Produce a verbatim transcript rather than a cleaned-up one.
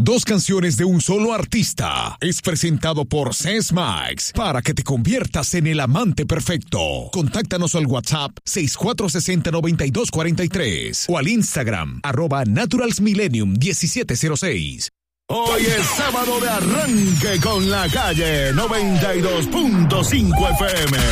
dos canciones de un solo artista. Es presentado por Sesmax para que te conviertas en el amante perfecto. Contáctanos al WhatsApp seis cuatro seis cero, nueve dos cuatro tres o al Instagram arroba naturalsmillennium diecisiete cero seis. Hoy es sábado de arranque con la calle noventa y dos punto cinco F M.